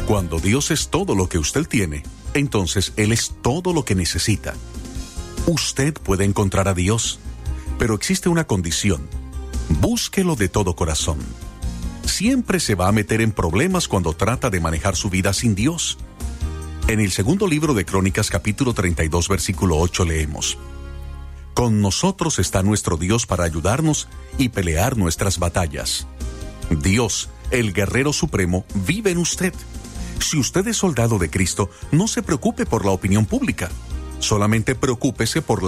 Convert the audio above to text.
Cuando Dios es todo lo que usted tiene, entonces Él es todo lo que necesita. Usted puede encontrar a Dios, pero existe una condición: búsquelo de todo corazón. Siempre se va a meter en problemas cuando trata de manejar su vida sin Dios. En el segundo libro de Crónicas, capítulo 32, versículo 8, leemos: Con nosotros está nuestro Dios para ayudarnos y pelear nuestras batallas. Dios, el guerrero supremo, vive en usted. Si usted es soldado de Cristo, no se preocupe por la opinión pública. Solamente preocúpese por